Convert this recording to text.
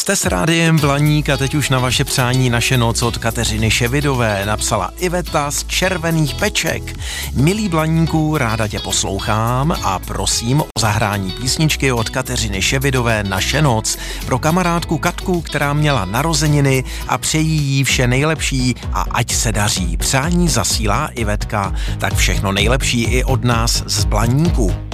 Jste s rádiem Blaník a teď už na vaše přání naše noc od Kateřiny Ševidové napsala Iveta z Červených Peček. Milý Blaníku, ráda tě poslouchám a prosím o zahrání písničky od Kateřiny Ševidové Naše noc pro kamarádku Katku, která měla narozeniny a přejí jí vše nejlepší a ať se daří. Přání zasílá Ivetka, tak všechno nejlepší i od nás z Blaníku.